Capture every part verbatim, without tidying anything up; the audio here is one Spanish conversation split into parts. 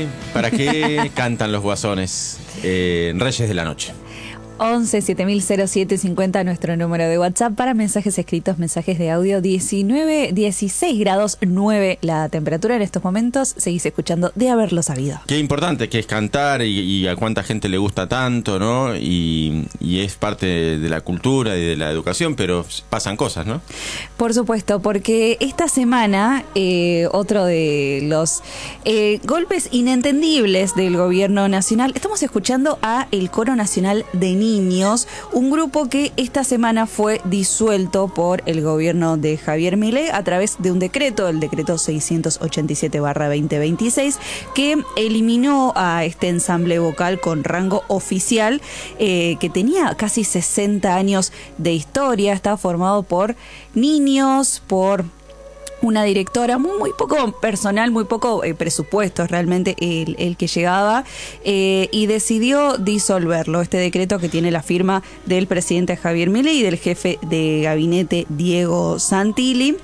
qué, para qué cantan los guasones eh, en Reyes de la Noche? once siete mil siete cincuenta, nuestro número de WhatsApp para mensajes escritos, mensajes de audio. Diecinueve, dieciséis grados nueve la temperatura en estos momentos. Seguís escuchando De Haberlo Sabido. Qué importante que es cantar y, y a cuánta gente le gusta tanto, ¿no? Y, y es parte de la cultura y de la educación, pero pasan cosas, ¿no? Por supuesto, porque esta semana eh, otro de los eh, golpes inentendibles del gobierno nacional, estamos escuchando a el Coro Nacional de Niños, un grupo que esta semana fue disuelto por el gobierno de Javier Milei a través de un decreto, el decreto seiscientos ochenta y siete barra veinte veintiséis, que eliminó a este ensamble vocal con rango oficial eh, que tenía casi sesenta años de historia. Está formado por niños, por una directora, muy, muy poco personal, muy poco eh, presupuesto realmente el, el que llegaba, eh, y decidió disolverlo. Este decreto, que tiene la firma del presidente Javier Milei y del jefe de gabinete Diego Santilli,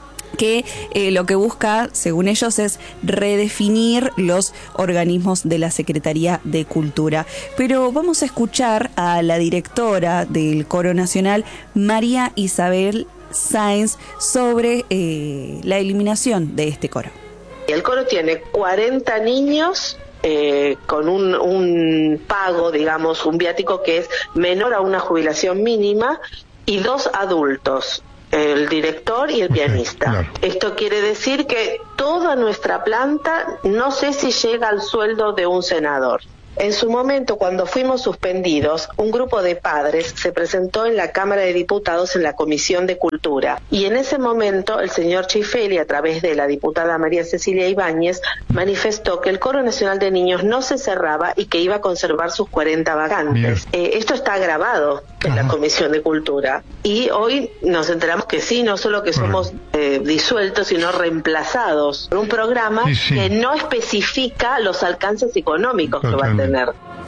que eh, lo que busca, según ellos, es redefinir los organismos de la Secretaría de Cultura. Pero vamos a escuchar a la directora del Coro Nacional, María Isabel Sáenz, sobre eh, la eliminación de este coro. El coro tiene cuarenta niños eh, con un, un pago, digamos, un viático que es menor a una jubilación mínima, y dos adultos, el director y el pianista. Claro. Esto quiere decir que toda nuestra planta, no sé si llega al sueldo de un senador. En su momento, cuando fuimos suspendidos, un grupo de padres se presentó en la Cámara de Diputados en la Comisión de Cultura, y en ese momento el señor Chifeli, a través de la diputada María Cecilia Ibáñez, manifestó que el Coro Nacional de Niños no se cerraba y que iba a conservar sus cuarenta vacantes. Eh, esto está grabado en Ajá. la Comisión de Cultura, y hoy nos enteramos que sí, no solo que somos eh, disueltos, sino reemplazados por un programa sí, sí. que no especifica los alcances económicos Totalmente. que va a tener.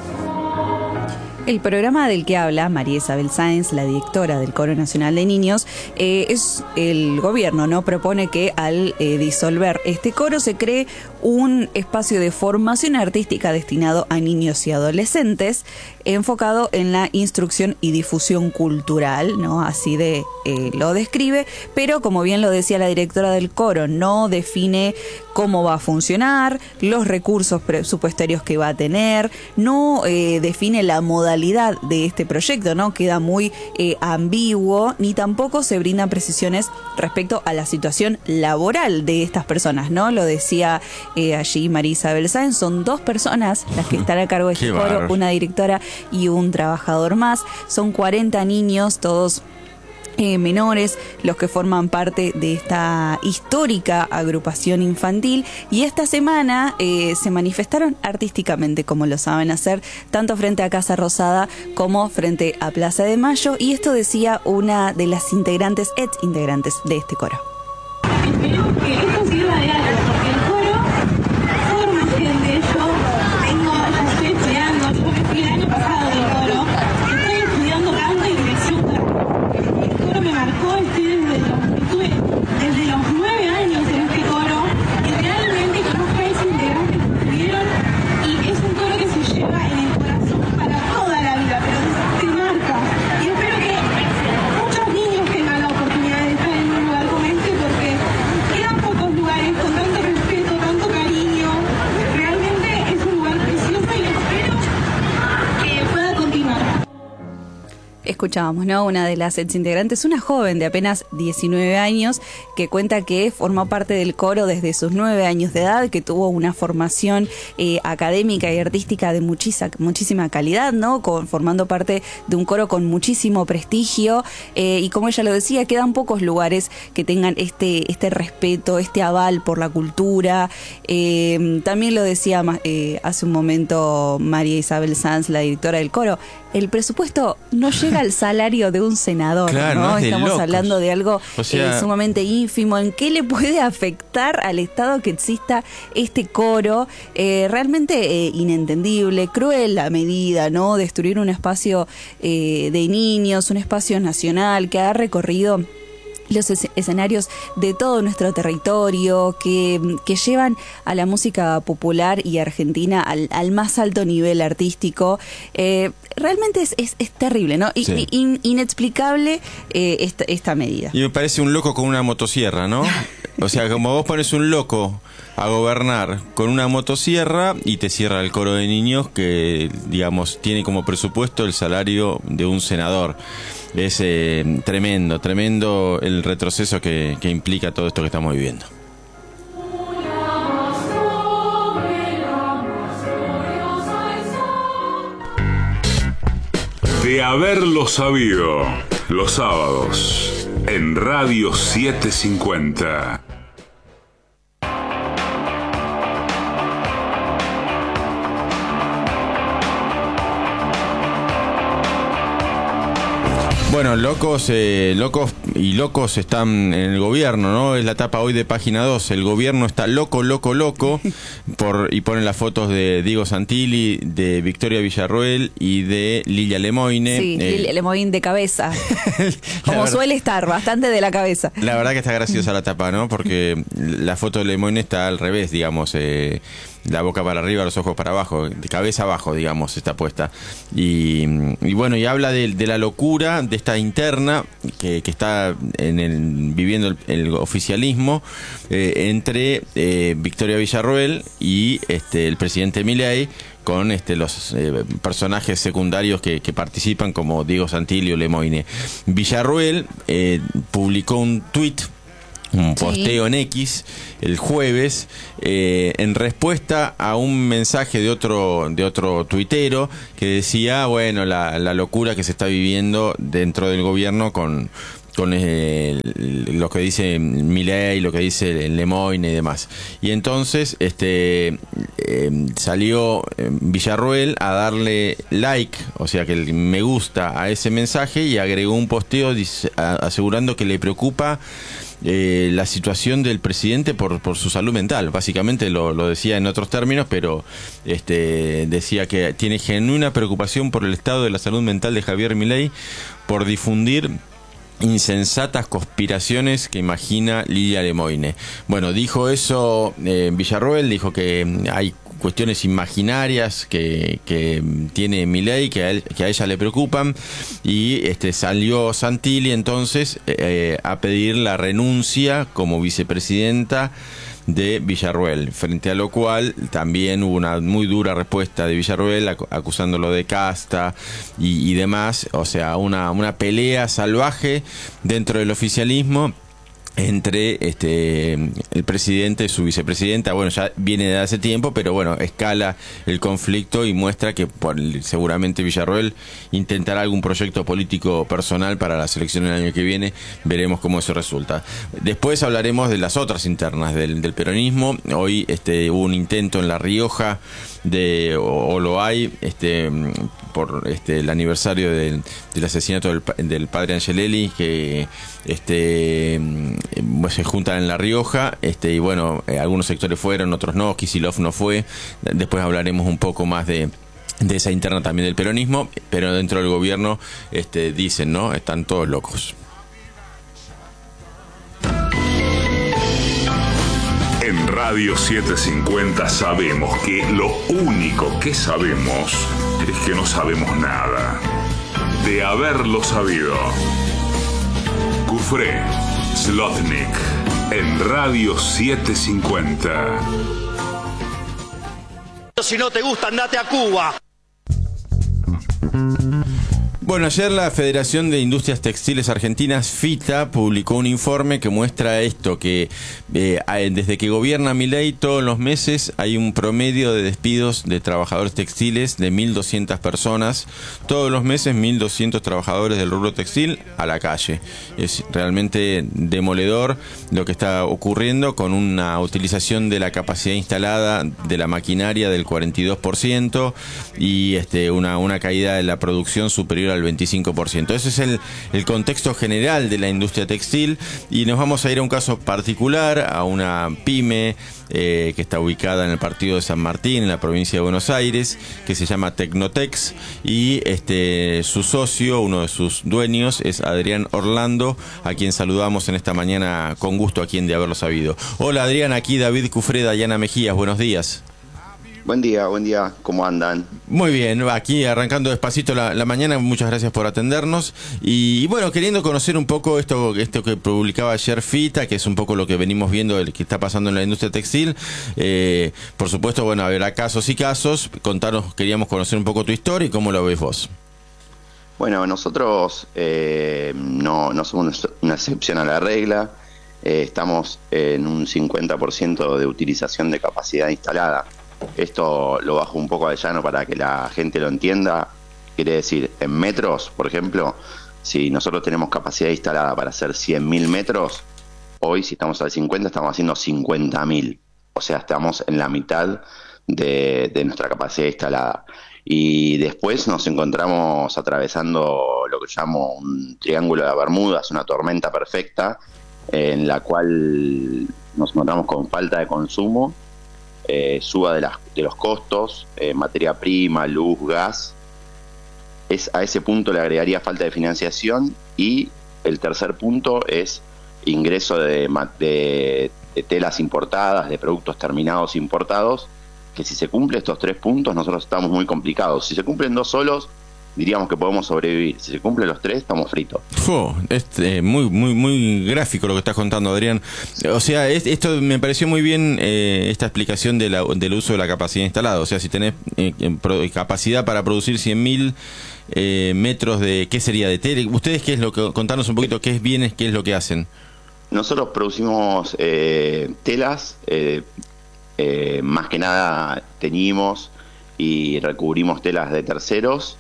El programa del que habla María Isabel Sáenz, la directora del Coro Nacional de Niños, eh, es el gobierno, ¿no? Propone que al eh, disolver este coro se cree un espacio de formación artística destinado a niños y adolescentes, enfocado en la instrucción y difusión cultural, ¿no? Así de eh, lo describe, pero como bien lo decía la directora del coro, no define cómo va a funcionar, los recursos presupuestarios que va a tener, no eh, define la modalidad de este proyecto, ¿no? Queda muy eh, ambiguo, ni tampoco se brindan precisiones respecto a la situación laboral de estas personas, ¿no? Lo decía eh, allí María Isabel Sáenz, son dos personas las que están a cargo de este Qué coro, barro. Una directora y un trabajador más. Son cuarenta niños, todos Eh, menores, los que forman parte de esta histórica agrupación infantil, y esta semana eh, se manifestaron artísticamente, como lo saben hacer, tanto frente a Casa Rosada como frente a Plaza de Mayo, y esto decía una de las integrantes, ex integrantes de este coro. Espero que esto sirva de algo, porque el coro forma gente. Yo tengo, ya estoy estudiando, yo me fui el año pasado del coro, estoy estudiando canto y dirección. Me marcó, estoy desde los, estuve desde los nueve años en este coro, y realmente conozco a esos integrantes que estuvieron, y es un coro que se lleva en el corazón para toda la vida, pero te marca. Y espero que muchos niños tengan la oportunidad de estar en un lugar como este, porque quedan pocos lugares con tanto respeto, tanto cariño. Realmente es un lugar precioso y espero que pueda continuar. Escuchábamos, ¿no? Una de las ex integrantes, una joven de apenas diecinueve años, que cuenta que formó parte del coro desde sus nueve años de edad, que tuvo una formación eh, académica y artística de muchísima, muchísima calidad, ¿no? Con, formando parte de un coro con muchísimo prestigio, eh, y como ella lo decía, quedan pocos lugares que tengan este, este respeto, este aval por la cultura. Eh, también lo decía eh, hace un momento María Isabel Sáenz, la directora del coro, el presupuesto no llega al salario de un senador, claro, ¿no? no es de Estamos locos. hablando de algo o sea, eh, sumamente ínfimo. ¿En qué le puede afectar al Estado que exista este coro? Eh, realmente eh, inentendible, cruel la medida, ¿no? Destruir un espacio eh, de niños, un espacio nacional que ha recorrido los es- escenarios de todo nuestro territorio, que, que llevan a la música popular y argentina al, al más alto nivel artístico. Eh, realmente es, es, es terrible, ¿no? Y, Sí. in- inexplicable eh, esta, esta medida. Y me parece un loco con una motosierra, ¿no? O sea, como vos pones un loco a gobernar con una motosierra y te cierra el coro de niños que, digamos, tiene como presupuesto el salario de un senador. Es eh, tremendo, tremendo el retroceso que, que implica todo esto que estamos viviendo. De haberlo sabido, los sábados, en Radio setecientos cincuenta. Bueno, locos, eh, locos y locos están en el gobierno, ¿no? Es la tapa hoy de Página dos. El gobierno está loco, loco, loco. Por, y ponen las fotos de Diego Santilli, de Victoria Villarroel y de Lilia Lemoine. Sí, Eh, Lilia Lemoine de cabeza. Como verdad- suele estar, bastante de la cabeza. La verdad que está graciosa la tapa, ¿no? Porque la foto de Lemoine está al revés, digamos. Eh, la boca para arriba, los ojos para abajo, de cabeza abajo, digamos, está puesta. Y, y bueno, y habla de, de la locura, de esta interna que, que está en el, viviendo el, el oficialismo eh, entre eh, Victoria Villarroel y este el presidente Milei, con este los eh, personajes secundarios que, que participan, como Diego Santilli o Lemoine. Villarroel eh, publicó un tuit, un posteo en X el jueves eh, en respuesta a un mensaje de otro de otro tuitero que decía, bueno, la, la locura que se está viviendo dentro del gobierno con con eh, lo que dice Milei, lo que dice Lemoine y demás. Y entonces este eh, salió eh, Villarroel a darle like, o sea que el me gusta a ese mensaje, y agregó un posteo dice, a, asegurando que le preocupa Eh, la situación del presidente por, por su salud mental. Básicamente lo, lo decía en otros términos, pero este decía que tiene genuina preocupación por el estado de la salud mental de Javier Milei por difundir insensatas conspiraciones que imagina Lilia Lemoine. Bueno, dijo eso eh, Villarroel, dijo que hay cuestiones imaginarias que, que tiene Milei que a, él, que a ella le preocupan, y este salió Santilli entonces eh, a pedir la renuncia como vicepresidenta de Villarroel, frente a lo cual también hubo una muy dura respuesta de Villarroel ac acusándolo de casta y, y demás, o sea, una, una pelea salvaje dentro del oficialismo entre este el presidente y su vicepresidenta. Bueno, ya viene de hace tiempo, pero bueno, escala el conflicto y muestra que por, seguramente Villarroel intentará algún proyecto político personal para las elecciones del año que viene. Veremos cómo eso resulta. Después hablaremos de las otras internas del, del peronismo. Hoy este hubo un intento en La Rioja de o, o lo hay este por este el aniversario del, del asesinato del, del padre Angelelli, que este se juntan en La Rioja, este y bueno, eh, algunos sectores fueron, otros no, Kicillof no fue. Después hablaremos un poco más de de esa interna también del peronismo, pero dentro del gobierno este dicen, ¿no? Están todos locos. En Radio setecientos cincuenta sabemos que lo único que sabemos es que no sabemos nada. De haberlo sabido. Cufré, Slotnik, en Radio setecientos cincuenta. Si no te gusta, andate a Cuba. Bueno, ayer la Federación de Industrias Textiles Argentinas, FITA, publicó un informe que muestra esto, que eh, desde que gobierna Milei todos los meses hay un promedio de despidos de trabajadores textiles de mil doscientas personas. Todos los meses mil doscientos trabajadores del rubro textil a la calle. Es realmente demoledor lo que está ocurriendo, con una utilización de la capacidad instalada de la maquinaria del cuarenta y dos por ciento y este, una, una caída de la producción superior al al veinticinco por ciento. Ese es el, el contexto general de la industria textil, y nos vamos a ir a un caso particular, a una pyme eh, que está ubicada en el partido de San Martín, en la provincia de Buenos Aires, que se llama Tecnotex, y este su socio, uno de sus dueños, es Adrián Orlando, a quien saludamos en esta mañana con gusto aquí en De Haberlo Sabido. Hola Adrián, aquí David Cufreda y Ana Mejías, buenos días. Buen día, buen día, ¿cómo andan? Muy bien, aquí arrancando despacito la, la mañana, muchas gracias por atendernos. Y, y bueno, queriendo conocer un poco esto, esto que publicaba ayer Fita, que es un poco lo que venimos viendo, el que está pasando en la industria textil. Eh, por supuesto, bueno, habrá casos y casos. Contanos, queríamos conocer un poco tu historia y cómo lo ves vos. Bueno, nosotros eh, no, no somos una excepción a la regla. Eh, estamos en un cincuenta por ciento de utilización de capacidad instalada. Esto lo bajo un poco al llano para que la gente lo entienda. Quiere decir, en metros, por ejemplo, si nosotros tenemos capacidad instalada para hacer cien mil metros, hoy si estamos al cincuenta estamos haciendo cincuenta mil. O sea, estamos en la mitad de, de nuestra capacidad instalada. Y después nos encontramos atravesando lo que llamo un triángulo de Bermudas, una tormenta perfecta, en la cual nos encontramos con falta de consumo, Eh, suba de, las, de los costos, eh, materia prima, luz, gas. Es, a ese punto le agregaría falta de financiación, y el tercer punto es ingreso de, de, de telas importadas, de productos terminados importados, que si se cumplen estos tres puntos nosotros estamos muy complicados. Si se cumplen dos solos, diríamos que podemos sobrevivir. Si se cumplen los tres, estamos fritos. Oh, es eh, muy muy muy gráfico lo que estás contando, Adrián. O sea, es, esto me pareció muy bien, eh, esta explicación de la, del uso de la capacidad instalada. O sea, si tenés eh, pro, capacidad para producir cien mil eh, metros de, ¿qué sería? De tele. ¿Ustedes qué es lo que, contanos un poquito qué es bienes, qué es lo que hacen? Nosotros producimos eh, telas, eh, eh, más que nada teñimos y recubrimos telas de terceros.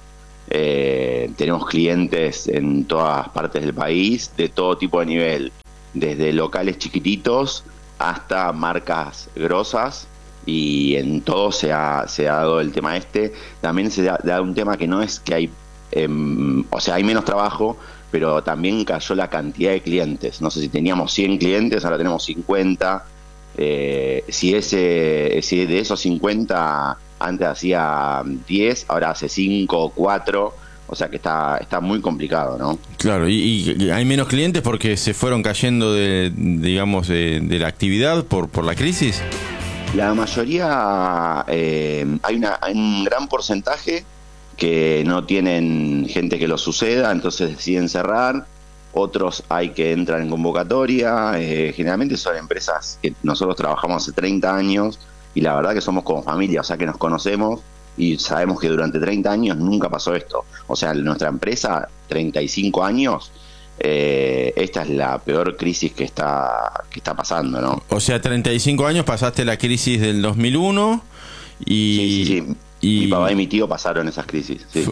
Eh, tenemos clientes en todas partes del país, de todo tipo de nivel, desde locales chiquititos hasta marcas grosas, y en todo se ha, se ha dado el tema este. También se da, da un tema que no es que hay, eh, o sea, hay menos trabajo, pero también cayó la cantidad de clientes. No sé si teníamos cien clientes, ahora tenemos cincuenta. Eh, si, ese, si de esos cincuenta... antes hacía diez, ahora hace cinco o cuatro, o sea que está está muy complicado, ¿no? Claro, y, y hay menos clientes porque se fueron cayendo de, digamos, de, de la actividad por, por la crisis. La mayoría, eh, hay, una, hay un gran porcentaje que no tienen gente que lo suceda, entonces deciden cerrar. Otros hay que entran en convocatoria, eh, generalmente son empresas que nosotros trabajamos hace treinta años, y la verdad que somos como familia, o sea que nos conocemos y sabemos que durante treinta años nunca pasó esto. O sea, nuestra empresa, treinta y cinco años, eh, esta es la peor crisis que está que está pasando, ¿no? O sea, treinta y cinco años, pasaste la crisis del dos mil uno y... Sí, sí, sí. Y... mi papá y mi tío pasaron esas crisis, sí.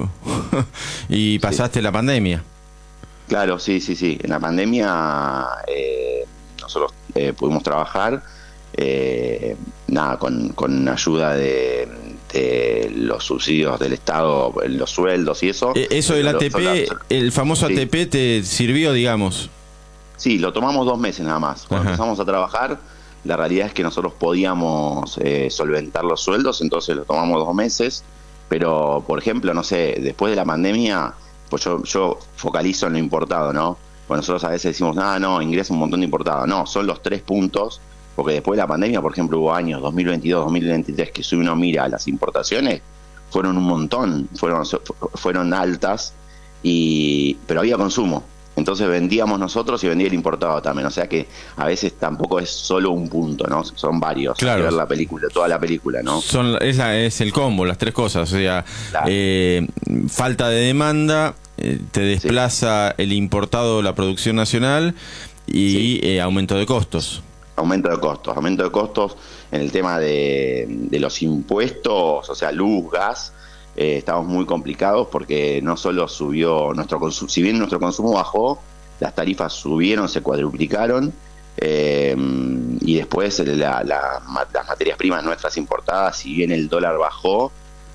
Y pasaste sí. la pandemia. Claro, sí, sí, sí. En la pandemia eh, nosotros eh, pudimos trabajar, Eh, nada, con, con ayuda de, de los subsidios del Estado, los sueldos y eso. Eh, eso del A T P, lo, el famoso sí. A T P te sirvió, digamos. Sí, lo tomamos dos meses nada más. Cuando Ajá. empezamos a trabajar, la realidad es que nosotros podíamos eh, solventar los sueldos, entonces lo tomamos dos meses. Pero, por ejemplo, no sé, después de la pandemia, pues yo, yo focalizo en lo importado, ¿no? Pues nosotros a veces decimos, ah, no, ingresa un montón de importado. No, son los tres puntos. Porque después de la pandemia, por ejemplo, hubo años, dos mil veintidós, dos mil veintitrés, que si uno mira las importaciones, fueron un montón, fueron fueron altas, y pero había consumo. Entonces vendíamos nosotros y vendía el importado también. O sea que a veces tampoco es solo un punto, ¿no? Son varios. Claro. Hay que ver la película, toda la película, ¿no? Son, es, la, es el combo, las tres cosas. O sea, claro. eh, falta de demanda, eh, te desplaza sí. el importado, la producción nacional, y sí. eh, aumento de costos. Aumento de costos, aumento de costos en el tema de, de los impuestos, o sea, luz, gas, eh, estamos muy complicados porque no solo subió nuestro consumo, si bien nuestro consumo bajó, las tarifas subieron, se cuadruplicaron, eh, y después la, la, las materias primas nuestras importadas, si bien el dólar bajó,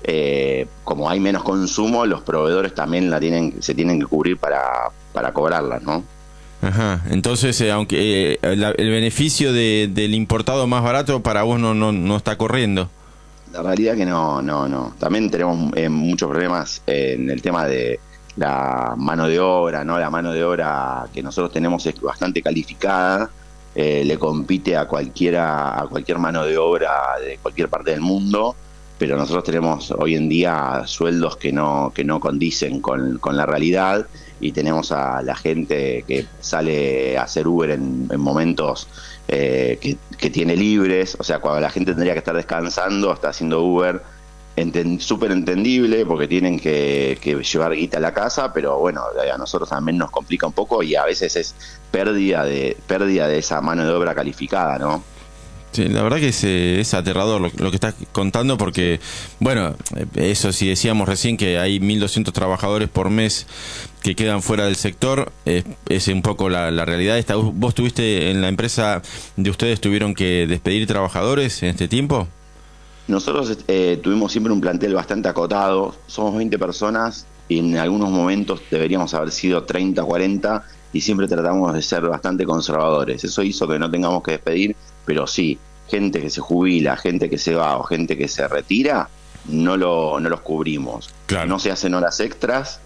eh, como hay menos consumo, los proveedores también la tienen, se tienen que cubrir para, para cobrarla, ¿no? Ajá, entonces eh, aunque eh, la, el beneficio de, del importado más barato para vos no, no, no está corriendo. La realidad que no, no, no. También tenemos eh, muchos problemas eh, en el tema de la mano de obra, ¿no? La mano de obra que nosotros tenemos es bastante calificada, eh, le compite a cualquiera, a cualquier mano de obra de cualquier parte del mundo, pero nosotros tenemos hoy en día sueldos que no, que no condicen con, con la realidad, y tenemos a la gente que sale a hacer Uber en, en momentos eh, que, que tiene libres, o sea, cuando la gente tendría que estar descansando, está haciendo Uber. Enten, súper entendible, porque tienen que, que llevar guita a la casa, pero bueno, a nosotros también nos complica un poco, y a veces es pérdida de pérdida de esa mano de obra calificada, ¿no? Sí, la verdad que es, es aterrador lo, lo que estás contando, porque, bueno, eso si decíamos recién que hay mil doscientos trabajadores por mes que quedan fuera del sector, es, es un poco la, la realidad. Esta, ¿Vos tuviste en la empresa de ustedes, tuvieron que despedir trabajadores en este tiempo? Nosotros eh, tuvimos siempre un plantel bastante acotado, somos veinte personas, y en algunos momentos deberíamos haber sido treinta, cuarenta, y siempre tratamos de ser bastante conservadores. Eso hizo que no tengamos que despedir, pero sí, gente que se jubila, gente que se va o gente que se retira, no lo no los cubrimos. Claro. No se hacen horas extras,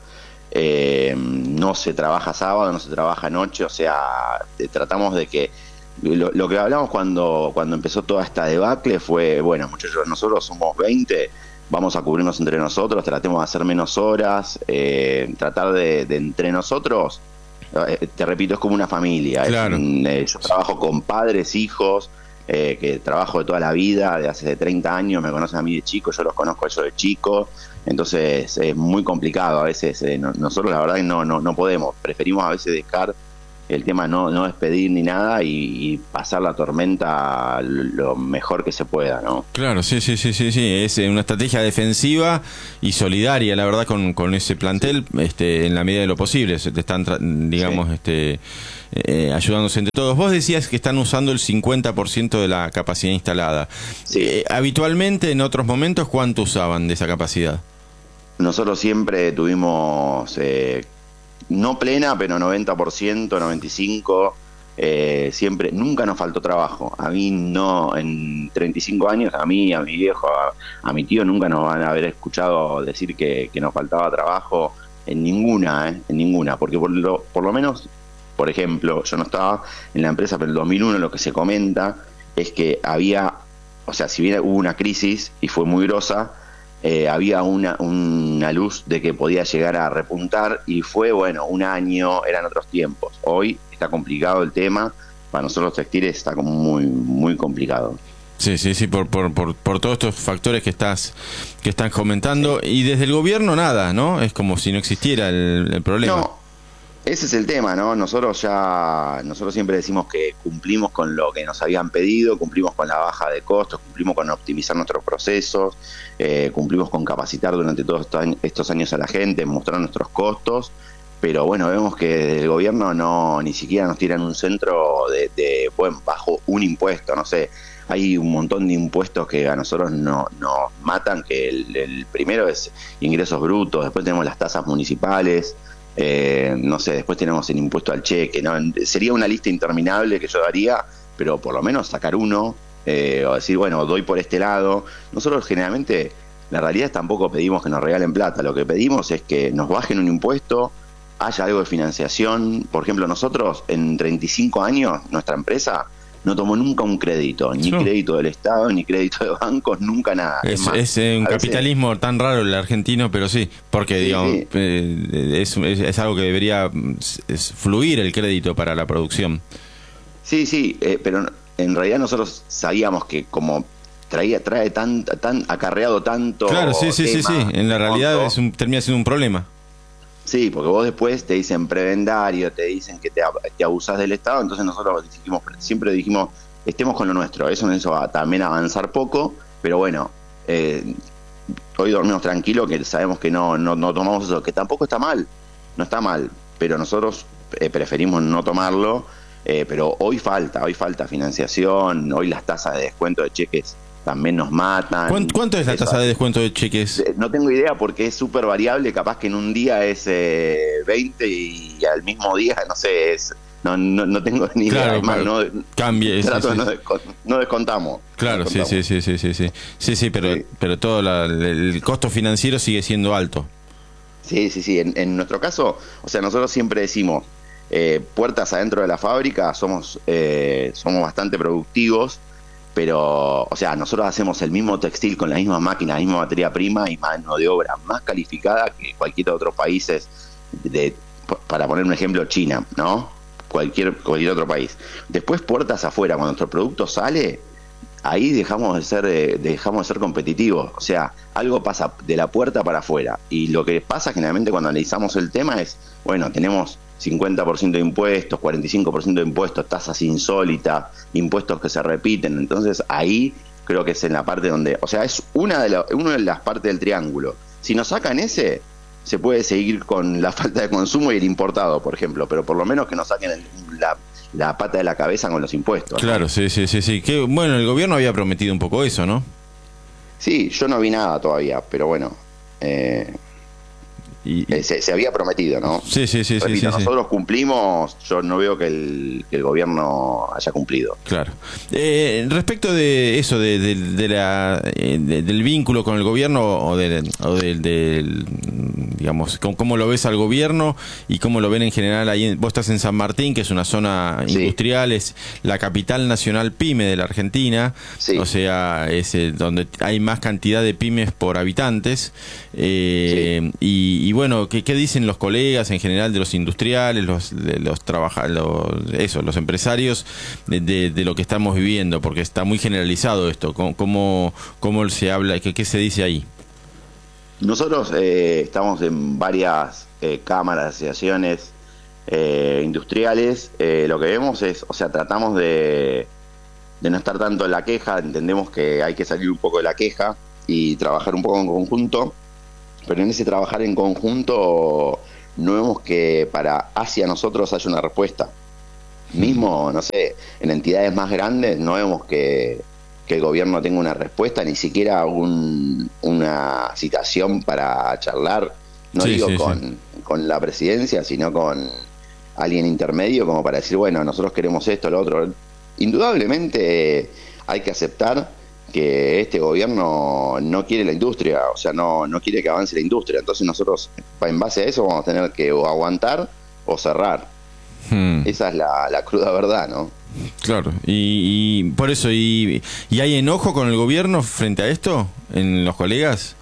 eh, no se trabaja sábado, no se trabaja noche, o sea, tratamos de que Lo, lo que hablamos cuando, cuando empezó toda esta debacle fue, bueno, muchachos, nosotros somos veinte, vamos a cubrirnos entre nosotros, tratemos de hacer menos horas, eh, tratar de, de entre nosotros, eh, te repito, es como una familia. Claro. Es un, eh, yo trabajo con padres, hijos, eh, que trabajo de toda la vida, de hace treinta años, me conocen a mí de chico, yo los conozco a ellos de chico, entonces es muy complicado a veces. Eh, no, nosotros la verdad que no, no, no podemos, preferimos a veces dejar el tema no, no despedir ni nada, y, y pasar la tormenta lo mejor que se pueda, ¿no? Claro, sí, sí, sí, sí, sí. Es una estrategia defensiva y solidaria, la verdad, con, con ese plantel, sí. este, en la medida de lo posible. Se te están, digamos, sí. este, eh, ayudándose entre todos. Vos decías que están usando el cincuenta por ciento de la capacidad instalada. Sí. Eh, habitualmente, en otros momentos, ¿cuánto usaban de esa capacidad? Nosotros siempre tuvimos... Eh, no plena, pero noventa por ciento, noventa y cinco por ciento, eh, siempre, nunca nos faltó trabajo. A mí no, en treinta y cinco años, a mí, a mi viejo, a, a mi tío, nunca nos van a haber escuchado decir que, que nos faltaba trabajo en ninguna, eh, en ninguna, porque por lo, por lo menos, por ejemplo, yo no estaba en la empresa, pero en el dos mil uno lo que se comenta es que había, o sea, si bien hubo una crisis y fue muy grosa, Eh, había una, una luz de que podía llegar a repuntar, y fue, bueno, un año, eran otros tiempos. Hoy está complicado el tema, para nosotros los textiles está como muy, muy complicado. Sí, sí, sí, por, por, por, por todos estos factores que estás que estás comentando, sí. Y desde el gobierno nada, ¿no? Es como si no existiera el, el problema. No. Ese es el tema, ¿no? Nosotros ya, nosotros siempre decimos que cumplimos con lo que nos habían pedido, cumplimos con la baja de costos, cumplimos con optimizar nuestros procesos, eh, cumplimos con capacitar durante todos estos años a la gente, mostrar nuestros costos, pero bueno, vemos que desde el gobierno no, ni siquiera nos tiran un centro de, de bueno, bajo un impuesto, no sé. Hay un montón de impuestos que a nosotros no, nos matan, que el, el primero es ingresos brutos, después tenemos las tasas municipales. Eh, no sé, después tenemos el impuesto al cheque, ¿no? Sería una lista interminable que yo daría, pero por lo menos sacar uno, eh, o decir, bueno, doy por este lado. Nosotros generalmente, la realidad es tampoco pedimos que nos regalen plata, lo que pedimos es que nos bajen un impuesto, haya algo de financiación. Por ejemplo, nosotros en treinta y cinco años, nuestra empresa no tomó nunca un crédito, ni sí. crédito del Estado, ni crédito de bancos, nunca nada. Es, es, más, es un capitalismo veces... tan raro el argentino, pero sí, porque sí, digamos sí. Eh, es, es, es algo que debería es fluir el crédito para la producción. Sí, sí, eh, pero en realidad nosotros sabíamos que como traía trae tan, tan acarreado tanto... Claro, sí, sí, sí, sí, en la realidad es un, termina siendo un problema. Sí, porque vos después te dicen prebendario, te dicen que te, te abusás del Estado, entonces nosotros dijimos, siempre dijimos, estemos con lo nuestro. Eso nos hizo también avanzar poco, pero bueno, eh, hoy dormimos tranquilos, que sabemos que no, no, no tomamos eso, que tampoco está mal, no está mal, pero nosotros eh, preferimos no tomarlo, eh, pero hoy falta, hoy falta financiación, hoy las tasas de descuento de cheques también nos matan. ¿Cuánto, cuánto es la Eso, tasa de descuento de cheques? no tengo idea porque es súper variable, capaz que en un día es eh, veinte y al mismo día, no sé, es no no, no tengo ni idea. Claro, Además, claro. no, Cambie, trato sí, de sí. no, descon- no descontamos. Claro, no sí, descontamos. sí, sí, sí, sí, sí, sí, sí, pero, Sí. pero todo la- el costo financiero sigue siendo alto. Sí, sí, sí. En, en nuestro caso, o sea, nosotros siempre decimos, eh, puertas adentro de la fábrica, somos, eh, somos bastante productivos, pero, o sea, nosotros hacemos el mismo textil con la misma máquina, la misma materia prima y mano de obra más calificada que cualquier otro país, de, de- para poner un ejemplo, China, ¿no? Cualquier, cualquier otro país. Después, puertas afuera, cuando nuestro producto sale, ahí dejamos de ser eh, dejamos de ser competitivos, o sea, algo pasa de la puerta para afuera, y lo que pasa generalmente cuando analizamos el tema es, bueno, tenemos cincuenta por ciento de impuestos, cuarenta y cinco por ciento de impuestos, tasas insólitas, impuestos que se repiten, entonces ahí creo que es en la parte donde, o sea, es una de, la, una de las partes del triángulo. Si nos sacan ese, se puede seguir con la falta de consumo y el importado, por ejemplo, pero por lo menos que nos saquen el, la la pata de la cabeza con los impuestos. Claro, ¿no? sí, sí, sí, sí. Que, bueno, el gobierno había prometido un poco eso, ¿no? Sí, yo no vi nada todavía, pero bueno, eh, Y, y- eh, se, se había prometido, ¿no? sí, sí, sí, sí, Repito, sí, sí. nosotros cumplimos, yo no veo que el, que el gobierno haya cumplido. Claro. Eh, respecto de eso, de, de- de la, eh, de- del vínculo con el gobierno o, del, o del, del, digamos, cómo, cómo lo ves al gobierno y cómo lo ven en general ahí. en- Vos estás en San Martín, que es una zona Sí. industrial, es la capital nacional pyme de la Argentina, Sí. o sea, es eh, donde hay más cantidad de pymes por habitantes. Eh, y, y bueno, ¿qué, qué dicen los colegas en general de los industriales, los, de los trabajadores, eso, los empresarios de, de- de lo que estamos viviendo? Porque está muy generalizado esto. ¿Cómo, cómo, cómo se habla? ¿Qué, qué se dice ahí? Nosotros eh, estamos en varias eh, cámaras, asociaciones eh, industriales. Eh, lo que vemos es, o sea, tratamos de, de no estar tanto en la queja, entendemos que hay que salir un poco de la queja y trabajar un poco en conjunto, pero en ese trabajar en conjunto no vemos que para hacia nosotros haya una respuesta. Mismo, no sé, en entidades más grandes no vemos que, que el gobierno tenga una respuesta, ni siquiera un, una citación para charlar, no Sí, digo sí, con, sí. con la presidencia, sino con alguien intermedio como para decir, bueno, nosotros queremos esto, lo otro. Indudablemente eh, hay que aceptar que este gobierno no quiere la industria, o sea, no, no quiere que avance la industria, entonces nosotros en base a eso vamos a tener que o aguantar o cerrar. Hmm. Esa es la, la cruda verdad, ¿no? Claro, y, y por eso, y, ¿y hay enojo con el gobierno frente a esto en los colegas?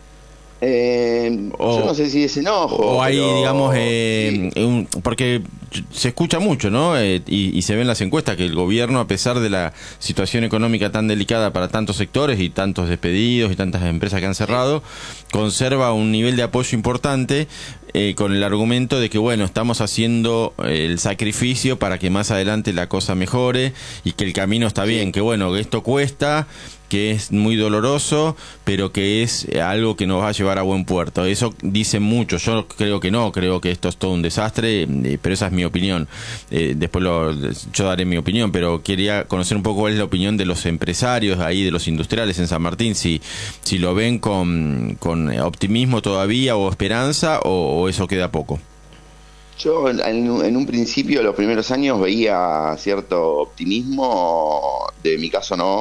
Eh, O- yo no sé si es enojo. O hay, pero- digamos, eh, sí. un- porque se escucha mucho, ¿no? Eh, y, y se ven las encuestas que el gobierno, a pesar de la situación económica tan delicada para tantos sectores y tantos despedidos y tantas empresas que han cerrado, conserva un nivel de apoyo importante eh, con el argumento de que, bueno, estamos haciendo eh, el sacrificio para que más adelante la cosa mejore y que el camino está bien, que bueno, que esto cuesta, que es muy doloroso, pero que es eh, algo que nos va a llevar a buen puerto. Eso dicen muchos, yo creo que no, creo que esto es todo un desastre, eh, pero esa es mi opinión. Eh, después lo, yo daré mi opinión, pero quería conocer un poco cuál es la opinión de los empresarios ahí, de los industriales en San Martín, si, si lo ven con, con optimismo todavía o esperanza o, o eso queda poco. Yo en, en un principio, los primeros años, veía cierto optimismo, de mi caso no,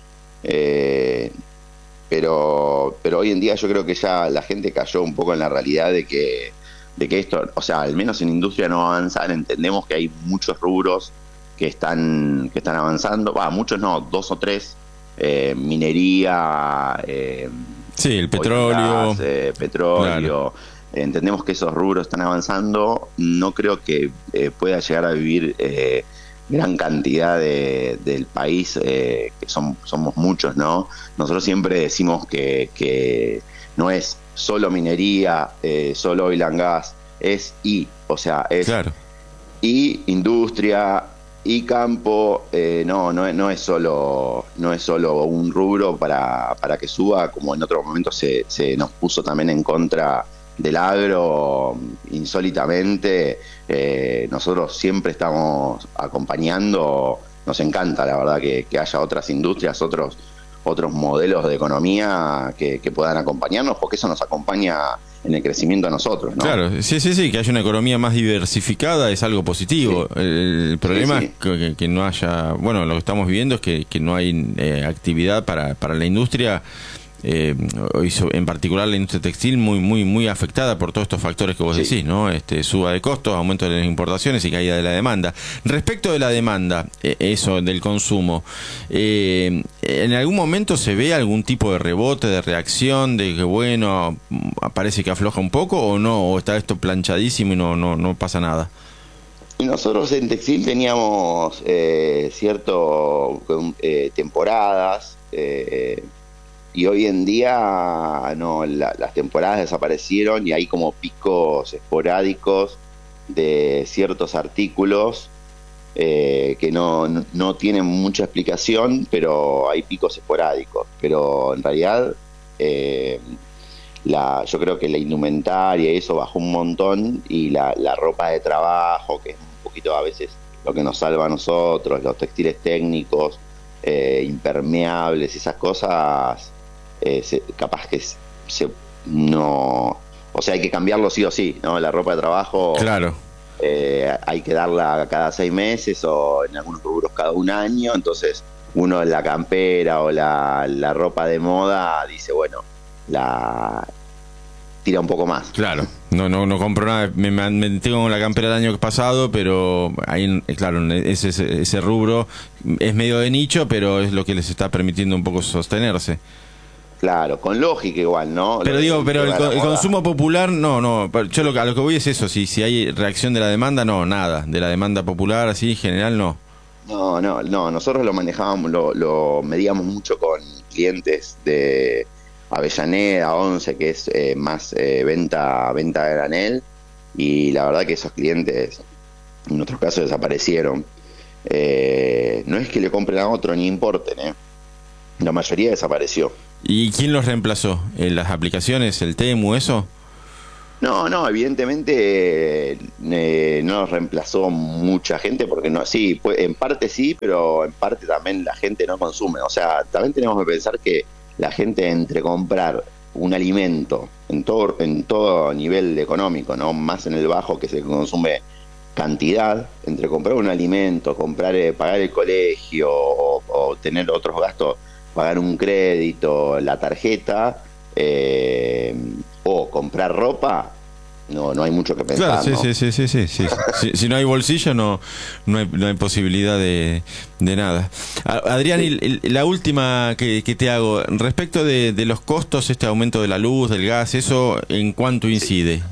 eh, pero pero hoy en día yo creo que ya la gente cayó un poco en la realidad de que de que esto, o sea, al menos en industria no va a avanzar. Entendemos que hay muchos rubros que están que están avanzando, va, muchos no, dos o tres, eh, minería, eh, Sí, el oil and petróleo. gas, eh, petróleo. Claro. Entendemos que esos rubros están avanzando. No creo que eh, pueda llegar a vivir eh, gran cantidad de, del país, eh, que son, somos muchos, ¿no? Nosotros siempre decimos que, que no es solo minería, eh, solo oil and gas, es y, o sea, es Claro. y industria y campo. eh, no no es, no es solo no es solo un rubro para, para que suba, como en otro momento se, se nos puso también en contra del agro insólitamente. Eh, nosotros siempre estamos acompañando, nos encanta la verdad que, que haya otras industrias, otros otros modelos de economía que, que puedan acompañarnos, porque eso nos acompaña en el crecimiento a nosotros, ¿no? Claro, sí, sí, sí, que haya una economía más diversificada es algo positivo. Sí. El, el problema sí, sí. es que, que no haya, bueno, lo que estamos viviendo es que, que no hay eh, actividad para, para la industria. Eh, en particular la industria textil muy muy muy afectada por todos estos factores que vos sí. decís, ¿no? Este, suba de costos, aumento de las importaciones y caída de la demanda. Respecto de la demanda, eh, eso del consumo, eh, ¿en algún momento se ve algún tipo de rebote, de reacción, de que bueno, parece que afloja un poco o no, o está esto planchadísimo y no no no pasa nada? Y nosotros en textil teníamos eh, cierto eh, temporadas eh, y hoy en día no, la, las temporadas desaparecieron y hay como picos esporádicos de ciertos artículos eh, que no, no, no tienen mucha explicación, pero hay picos esporádicos. Pero en realidad eh, la, yo creo que la indumentaria y eso bajó un montón, y la, la ropa de trabajo, que es un poquito a veces lo que nos salva a nosotros, los textiles técnicos, eh, impermeables, esas cosas... Eh, se, capaz que se, no, o sea, hay que cambiarlo sí o sí, ¿no? La ropa de trabajo, claro, eh, hay que darla cada seis meses o en algunos rubros cada un año. Entonces uno la campera o la, la ropa de moda dice, bueno, la tira un poco más. Claro, no no no compro nada, me, me tengo con la campera del año pasado, pero ahí, claro, ese, ese rubro es medio de nicho, pero es lo que les está permitiendo un poco sostenerse. Claro, con lógica igual, ¿no? Pero digo, pero el, el consumo popular, no, no. Yo lo, a lo que voy es eso, si, si hay reacción de la demanda, no, nada. De la demanda popular, así, en general, no. No, no, no. Nosotros lo manejábamos, lo, lo medíamos mucho con clientes de Avellaneda, Once, que es eh, más eh, venta, venta de granel. Y la verdad que esos clientes, en nuestros casos, desaparecieron. Eh, no es que le compren a otro ni importen, ¿eh? La mayoría desapareció. ¿Y quién los reemplazó? ¿En las aplicaciones, el Temu, eso? No, no, evidentemente eh, no los reemplazó mucha gente, porque no, sí, pues, en parte sí, pero en parte también la gente no consume. O sea, también tenemos que pensar que la gente, entre comprar un alimento en todo, en todo nivel económico, no más en el bajo, que se consume cantidad, entre comprar un alimento, comprar, eh, pagar el colegio o, o tener otros gastos, pagar un crédito, la tarjeta, eh, o comprar ropa, no no hay mucho que pensar. Claro, sí, ¿no? sí, sí, sí, sí, sí. si, si no hay bolsillo, no no hay, no hay posibilidad de, de nada. Adrián, sí. y la última que, que te hago, respecto de, de los costos, este aumento de la luz, del gas, ¿eso en cuánto incide? Sí.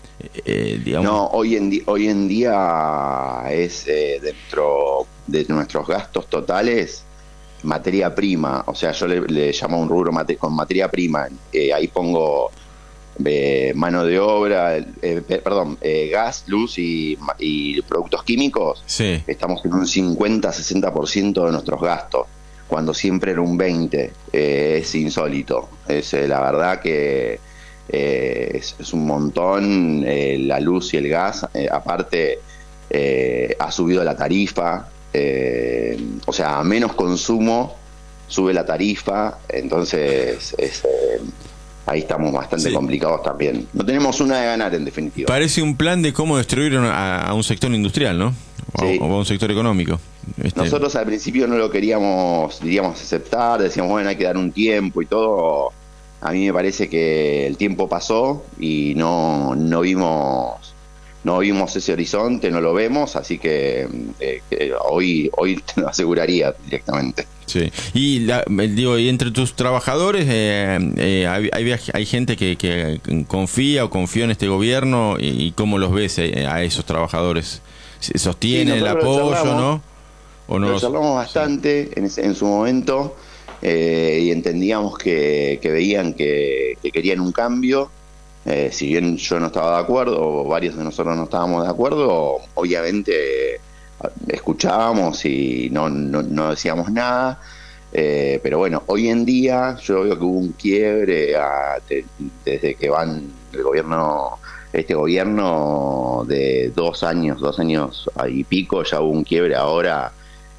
Eh, digamos. No, hoy en, di hoy en día es eh, dentro de nuestros gastos totales, materia prima. O sea, yo le, le llamo un rubro mate con materia prima. Eh, ahí pongo eh, mano de obra, eh, perdón, eh, gas, luz y, y productos químicos. Sí. Estamos en un cincuenta a sesenta por ciento de nuestros gastos, cuando siempre era un veinte por ciento. Eh, es insólito. Es eh, la verdad que eh, es, es un montón. Eh, la luz y el gas, eh, aparte, eh, ha subido la tarifa. Eh, o sea, a menos consumo sube la tarifa, entonces es, eh, ahí estamos bastante sí. complicados también. No tenemos una de ganar, en definitiva. Parece un plan de cómo destruir a, a un sector industrial, ¿no? O, sí. o a un sector económico. Este... Nosotros al principio no lo queríamos, diríamos, aceptar, decíamos, bueno, hay que dar un tiempo y todo. A mí me parece que el tiempo pasó y no, no vimos... No vimos ese horizonte, no lo vemos, así que, eh, que hoy hoy te lo aseguraría directamente. Sí. Y la, digo, y entre tus trabajadores eh, eh, hay, hay, hay gente que, que confía o confía en este gobierno, y, y cómo los ves eh, a esos trabajadores. ¿Sostiene sí, el apoyo, charlamos, no? ¿O no? Lo charlamos bastante sí. en, ese, en su momento eh, y entendíamos que, que veían que, que querían un cambio. Eh, si bien yo no estaba de acuerdo, o varios de nosotros no estábamos de acuerdo, obviamente eh, escuchábamos y no, no, no decíamos nada. Eh, pero bueno, hoy en día yo veo que hubo un quiebre a, de, desde que van el gobierno, este gobierno de dos años, dos años y pico, ya hubo un quiebre ahora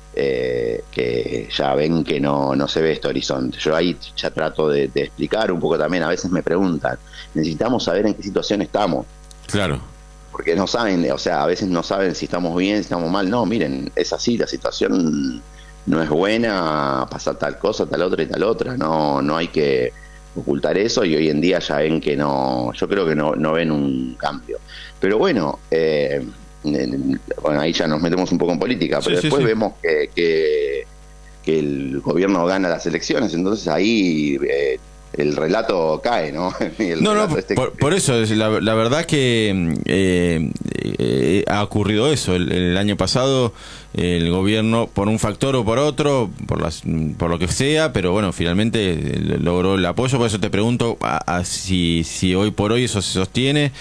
eh, que ya ven que no, no se ve este horizonte. Yo ahí ya trato de, de explicar un poco también, a veces me preguntan, necesitamos saber en qué situación estamos. Claro. Porque no saben, o sea, a veces no saben si estamos bien, si estamos mal. No, miren, es así, la situación no es buena, pasa tal cosa, tal otra y tal otra. No, no hay que ocultar eso, y hoy en día ya ven que no, yo creo que no, no ven un cambio. Pero bueno, eh, bueno, ahí ya nos metemos un poco en política, pero sí, después sí, sí. vemos que, que, que el gobierno gana las elecciones, entonces ahí eh, el relato cae, ¿no? El no, no, este por, que... por eso, la, la verdad que eh, eh, ha ocurrido eso. El, el año pasado el gobierno, por un factor o por otro, por las, por lo que sea, pero bueno, finalmente logró el apoyo. Por eso te pregunto a, a si, si hoy por hoy eso se sostiene.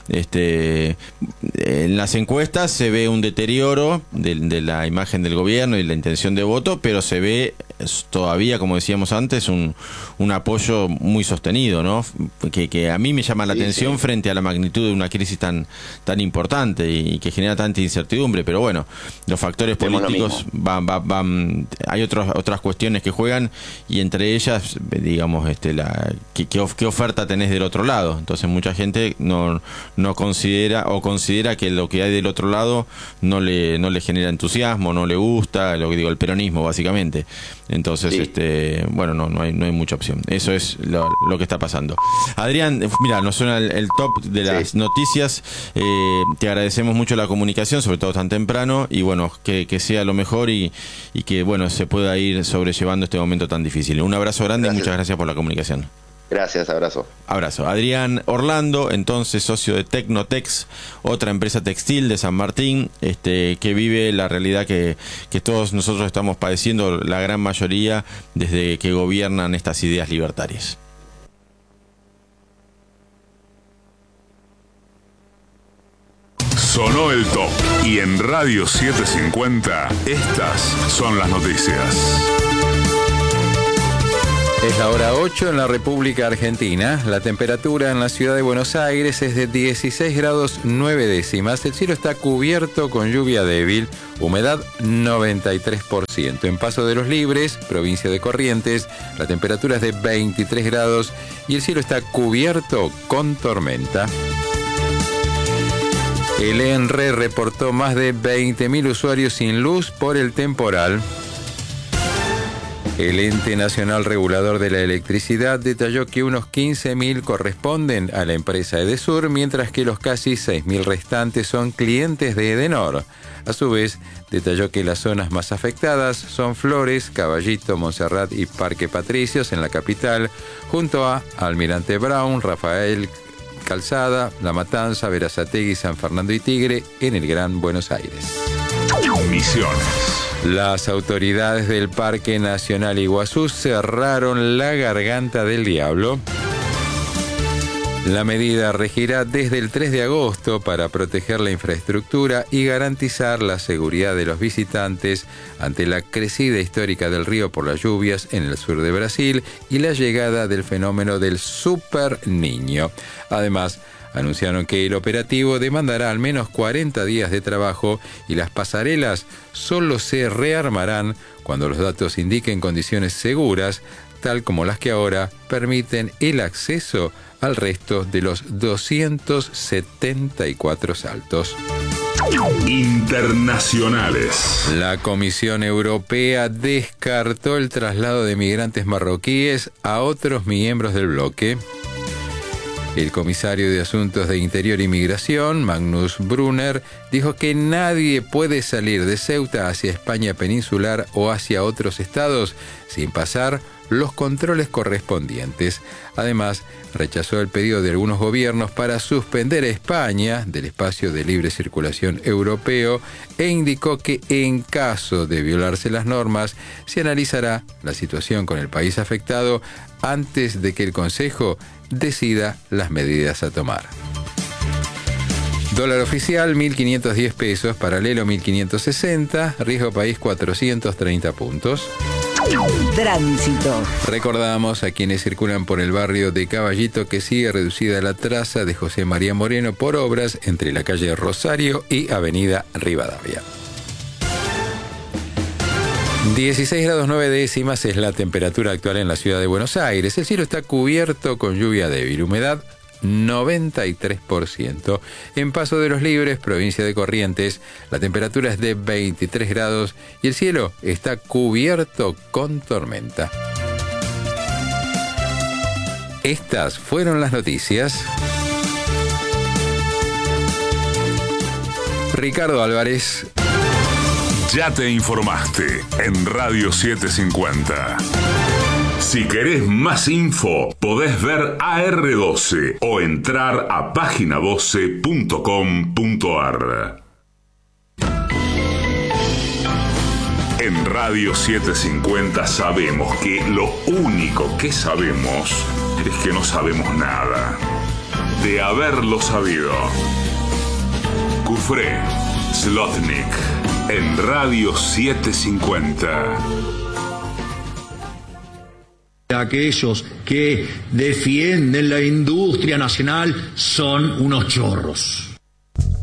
Este, en las encuestas se ve un deterioro de, de la imagen del gobierno y la intención de voto, pero se ve todavía, como decíamos antes, un, un apoyo muy sostenido, ¿no? Que, que a mí me llama la sí, atención sí. frente a la magnitud de una crisis tan, tan importante y, y que genera tanta incertidumbre. Pero bueno, los factores políticos van, van, van, hay otros, otras cuestiones que juegan, y entre ellas, digamos, este, la, ¿qué, qué, qué oferta tenés del otro lado? Entonces mucha gente no, no considera o considera que lo que hay del otro lado no le, no le genera entusiasmo, no le gusta, lo que digo, el peronismo básicamente. Entonces, sí. este, bueno, no, no hay, no hay mucha opción. Eso es lo, lo que está pasando. Adrián, mira, nos suena el, el top de las sí. noticias. Eh, te agradecemos mucho la comunicación, sobre todo tan temprano, y bueno, que, que sea lo mejor y, y que bueno, se pueda ir sobrellevando este momento tan difícil. Un abrazo grande gracias. Y muchas gracias por la comunicación. Gracias, abrazo. Abrazo. Adrián Orlando, entonces socio de Tecnotex, otra empresa textil de San Martín, este, que vive la realidad que, que todos nosotros estamos padeciendo, la gran mayoría, desde que gobiernan estas ideas libertarias. Sonó el top, y en Radio setecientos cincuenta, estas son las noticias. Es la hora ocho en la República Argentina. La temperatura en la ciudad de Buenos Aires es de dieciséis grados nueve décimas. El cielo está cubierto con lluvia débil, humedad noventa y tres por ciento. En Paso de los Libres, provincia de Corrientes, la temperatura es de veintitrés grados y el cielo está cubierto con tormenta. El ENRE reportó más de veinte mil usuarios sin luz por el temporal. El Ente Nacional Regulador de la Electricidad detalló que unos quince mil corresponden a la empresa Edesur, mientras que los casi seis mil restantes son clientes de Edenor. A su vez, detalló que las zonas más afectadas son Flores, Caballito, Montserrat y Parque Patricios en la capital, junto a Almirante Brown, Rafael Calzada, La Matanza, Berazategui, San Fernando y Tigre en el Gran Buenos Aires. Misiones. Las autoridades del Parque Nacional Iguazú cerraron la Garganta del Diablo. La medida regirá desde el tres de agosto para proteger la infraestructura y garantizar la seguridad de los visitantes ante la crecida histórica del río por las lluvias en el sur de Brasil y la llegada del fenómeno del Super Niño. Además, anunciaron que el operativo demandará al menos cuarenta días de trabajo y las pasarelas solo se rearmarán cuando los datos indiquen condiciones seguras, tal como las que ahora permiten el acceso al resto de los doscientos setenta y cuatro saltos. Internacionales. La Comisión Europea descartó el traslado de migrantes marroquíes a otros miembros del bloque. El comisario de Asuntos de Interior y Migración, Magnus Brunner, dijo que nadie puede salir de Ceuta hacia España peninsular o hacia otros estados sin pasar los controles correspondientes. Además, rechazó el pedido de algunos gobiernos para suspender a España del espacio de libre circulación europeo e indicó que en caso de violarse las normas, se analizará la situación con el país afectado antes de que el Consejo decida las medidas a tomar. Dólar oficial mil quinientos diez pesos, paralelo mil quinientos sesenta, riesgo país cuatrocientos treinta puntos. Tránsito. Recordamos a quienes circulan por el barrio de Caballito que sigue reducida la traza de José María Moreno por obras entre la calle Rosario y avenida Rivadavia. dieciséis grados nueve décimas es la temperatura actual en la ciudad de Buenos Aires. El cielo está cubierto con lluvia débil, humedad noventa y tres por ciento. En Paso de los Libres, provincia de Corrientes, la temperatura es de veintitrés grados y el cielo está cubierto con tormenta. Estas fueron las noticias. Ricardo Álvarez. Ya te informaste en Radio setecientos cincuenta. Si querés más info, podés ver A R doce o entrar a página doce punto com punto ar. En Radio setecientos cincuenta sabemos que lo único que sabemos es que no sabemos nada. De haberlo sabido. Cufré, Zlotnik, en Radio setecientos cincuenta. Aquellos que defienden la industria nacional son unos chorros.